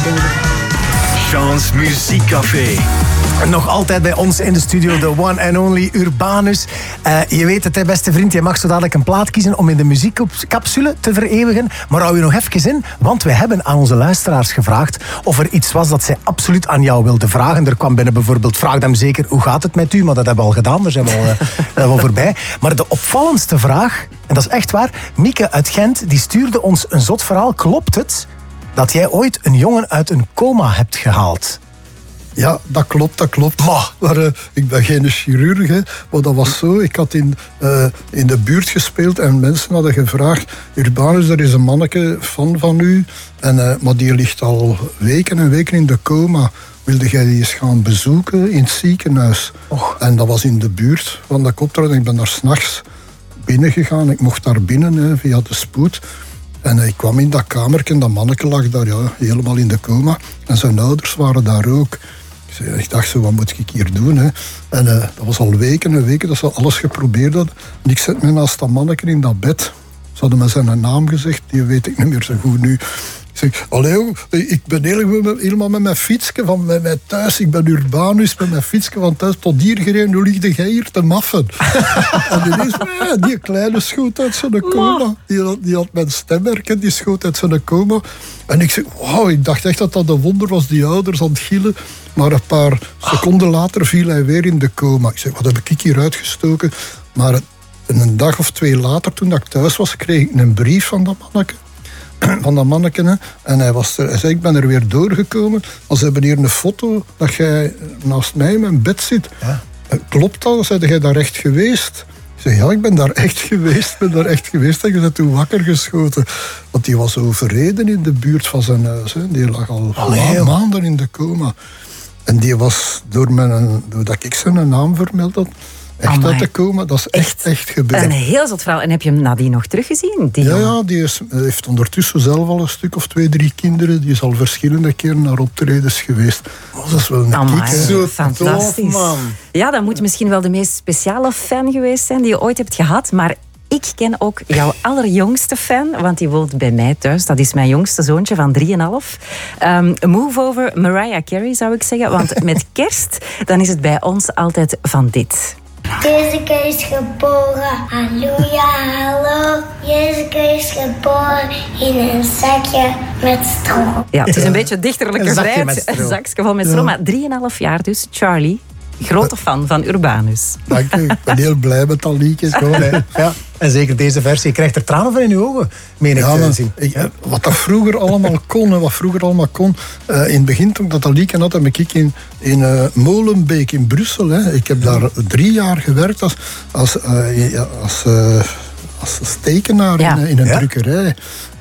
Jean's Muziekcafé. Nog altijd bij ons in de studio de one and only Urbanus. Je weet het, hè, beste vriend, je mag zo dadelijk een plaat kiezen om in de muziekcapsule te vereeuwigen. Maar hou je nog even in, want wij hebben aan onze luisteraars gevraagd of er iets was dat zij absoluut aan jou wilden vragen. Er kwam binnen bijvoorbeeld, vraag hem zeker, hoe gaat het met u? Maar dat hebben we al gedaan, daar zijn we al voorbij. Maar de opvallendste vraag, en dat is echt waar, Mieke uit Gent, die stuurde ons een zot verhaal. Klopt het dat jij ooit een jongen uit een coma hebt gehaald? Ja, dat klopt. Maar ik ben geen chirurg, hè. Maar dat was zo. Ik had in de buurt gespeeld en mensen hadden gevraagd: Urbanus, er is een manneke van u, maar die ligt al weken en weken in de coma. Wilde jij die eens gaan bezoeken in het ziekenhuis? Och. En dat was in de buurt van de koptrouw. Ik ben daar 's nachts binnen gegaan. Ik mocht daar binnen, hè, via de spoed. En ik kwam in dat kamertje en dat manneke lag daar helemaal in de coma. En zijn ouders waren daar ook. Ik dacht zo, wat moet ik hier doen? Hè? En dat was al weken en weken dat ze alles geprobeerd hadden. En ik zet me naast dat manneke in dat bed. Ze hadden me zijn naam gezegd, die weet ik niet meer zo goed nu. Ik zeg, allee, ik ben helemaal met mijn fietsje van mij thuis. Ik ben Urbanus met mijn fietsje van thuis tot hier gereden. Hoe ligt jij hier te maffen? En ineens, die kleine schoot uit zijn coma. Die had mijn stemmerken, die schoot uit zijn coma. En ik zeg, wauw, ik dacht echt dat dat een wonder was. Die ouders aan het gillen. Maar een paar seconden later viel hij weer in de coma. Ik zeg, wat heb ik hier uitgestoken? Maar een dag of 2 later, toen ik thuis was, kreeg ik een brief van dat manneke. En hij zei, ik ben er weer doorgekomen. Maar ze hebben hier een foto dat jij naast mij in mijn bed zit. Ja. Klopt dat? Zei jij daar echt geweest? Ik zei, ja, ik ben daar echt geweest. En je bent toen wakker geschoten. Want die was overreden in de buurt van zijn huis. Hè. Die lag al maanden in de coma. En die was, doordat ik zijn naam vermeld had, echt uit te komen. Dat is echt gebeurd. Een heel zot verhaal. En heb je hem nadien nog teruggezien? Die heeft ondertussen zelf al een stuk of 2, 3 kinderen. Die is al verschillende keren naar optredens geweest. Dat is wel een kiek. Zo fantastisch. Man. Ja, dat moet misschien wel de meest speciale fan geweest zijn die je ooit hebt gehad. Maar ik ken ook jouw allerjongste fan, want die woont bij mij thuis. Dat is mijn jongste zoontje van 3,5. Move over Mariah Carey, zou ik zeggen. Want met kerst, dan is het bij ons altijd van dit. Jezus is geboren, halleluja, hallo. Jezus is geboren in een zakje met stro. Ja, het is een beetje dichterlijk gezegd. Een zakje vol met stro, maar 3,5 jaar dus. Charlie, grote fan van Urbanus. Dank u, ik ben heel blij met dat liedje. Ja. En zeker deze versie, je krijgt er tranen van in je ogen, meen ik te zien. Wat dat vroeger allemaal kon, in het begin toen ik dat liedje had, heb ik in Molenbeek in Brussel. Hè. Ik heb daar 3 jaar gewerkt als tekenaar in een drukkerij.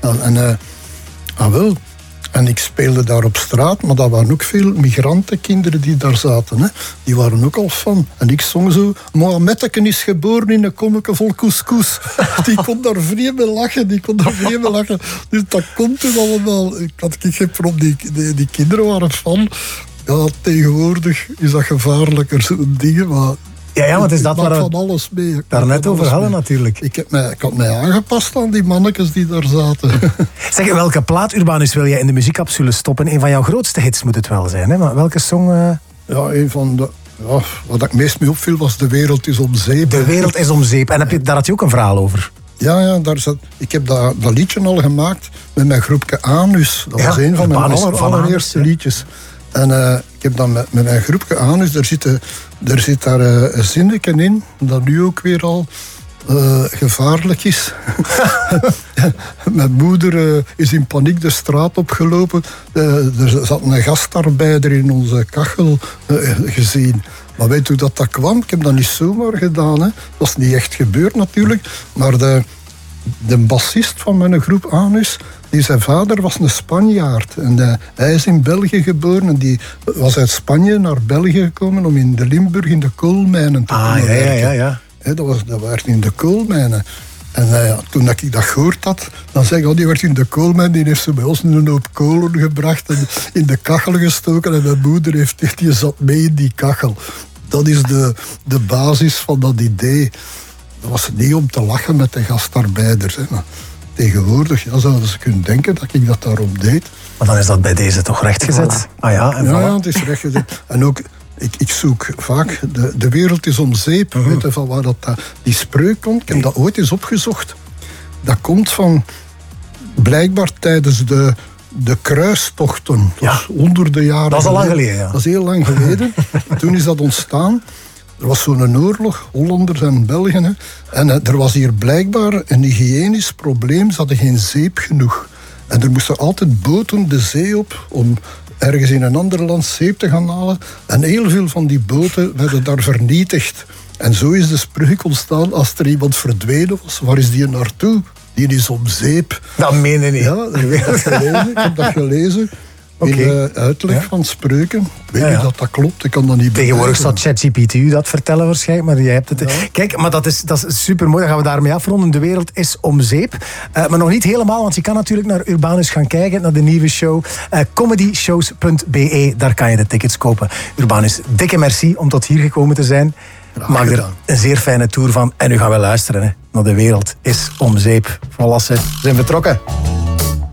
En ik speelde daar op straat, maar dat waren ook veel migrantenkinderen die daar zaten. Hè. Die waren ook al fan. En ik zong zo, Mohameddeken is geboren in een kommetje vol couscous. Die kon daar vreemd mee lachen. Dus dat komt dus allemaal. Ik had geen probleem, die kinderen waren fan. Ja, tegenwoordig is dat gevaarlijker, zo'n dingen, maar... Ja, want is dat waar we van alles mee. Daar net over hadden natuurlijk. Ik had mij aangepast aan die mannetjes die daar zaten. Zeg, welke plaat, Urbanus, wil jij in de muziekcapsule stoppen? Een van jouw grootste hits moet het wel zijn, hè? Maar welke song... Ja, een van de... Ja, wat ik meest mee opviel was De Wereld is om zeep. De Wereld is om zeep. En daar had je ook een verhaal over. Ja, ik heb dat liedje al gemaakt met mijn groepje Anus. Dat was een van mijn allereerste liedjes. En ik heb dan met mijn groepje Anus, er zit daar een zinnetje in, dat nu ook weer al gevaarlijk is. Mijn moeder is in paniek de straat opgelopen. Er zat een gastarbeider in onze kachel gezien. Maar weet je hoe dat kwam? Ik heb dat niet zomaar gedaan. Hè. Dat was niet echt gebeurd natuurlijk. Maar de bassist van mijn groep Anus, zijn vader was een Spanjaard. En hij is in België geboren. En die was uit Spanje naar België gekomen om in de Limburg in de koolmijnen te kunnen werken. Ja. Dat werd in de koolmijnen. En toen ik dat gehoord had, dan zei ik, die werd in de koolmijn, die heeft ze bij ons een hoop kolen gebracht en in de kachel gestoken. En mijn moeder die zat mee in die kachel. Dat is de basis van dat idee. Dat was niet om te lachen met de gastarbeiders. Hè. tegenwoordig zouden ze kunnen denken dat ik dat daarom deed. Maar dan is dat bij deze toch rechtgezet? Voilà. Ah ja, en Ja, voilà. het is rechtgezet. En ook, ik zoek vaak, de wereld is om zeep. Weet je, van waar die spreuk komt. Ik heb dat ooit eens opgezocht. Dat komt van, blijkbaar tijdens de kruistochten. Dat is honderden jaren Dat is al lang geleden, ja. Dat is heel lang geleden. Toen is dat ontstaan. Er was zo'n oorlog, Hollanders en Belgen. Hè. En er was hier blijkbaar een hygiënisch probleem. Ze hadden geen zeep genoeg. En er moesten altijd boten de zee op om ergens in een ander land zeep te gaan halen. En heel veel van die boten werden daar vernietigd. En zo is de spreuk ontstaan, als er iemand verdwenen was, waar is die naartoe? Die is om zeep. Dat meen je niet. Ja, ik heb dat gelezen. In de uitleg van spreuken. Ik weet niet dat klopt, ik kan dat niet Tegenwoordig zal bewijzen. ChatGPT u dat vertellen waarschijnlijk, maar jij hebt het. Ja. Kijk, maar dat is super mooi. Dan gaan we daarmee afronden. De wereld is om zeep. Maar nog niet helemaal, want je kan natuurlijk naar Urbanus gaan kijken, naar de nieuwe show. Comedyshows.be, daar kan je de tickets kopen. Urbanus, dikke merci om tot hier gekomen te zijn. Maak er een zeer fijne tour van. En nu gaan we luisteren. Hè, naar De wereld is om zeep. Voilà, ze zijn vertrokken.